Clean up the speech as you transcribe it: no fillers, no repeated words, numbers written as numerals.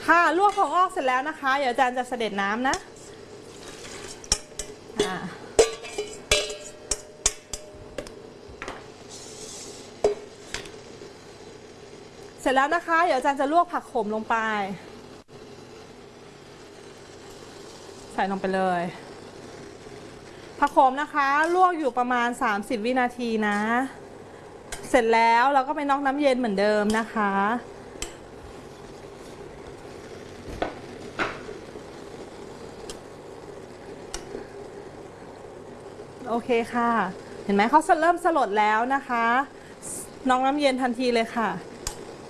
ค่ะลวกถั่วงอกเสร็จแล้วนะคะเดี๋ยวอาจารย์จะเสด็จน้ำนะเสร็จแล้วนะคะเดี๋ยวอาจารย์จะลวกผักโขมลงไปใส่ลงไปเลยผักโขมนะคะลวกอยู่ประมาณ30วินาทีนะเสร็จแล้วเราก็ไปน็อกน้ำเย็นเหมือนเดิมนะคะโอเคค่ะเห็นไหมเขาเริ่มสลดแล้วนะคะน็อกน้ำเย็นทันทีเลยค่ะ